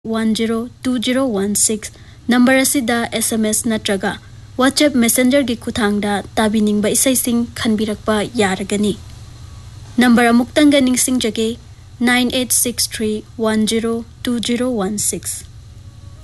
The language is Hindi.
102016 number असिदा SMS नत्रगा WhatsApp Messenger gi खुथांगदा ताबिनिंगबा इसैसिंग खनबिरकपा यारगनी number अमुक्तंगा निंगसिंग जगे 9863102016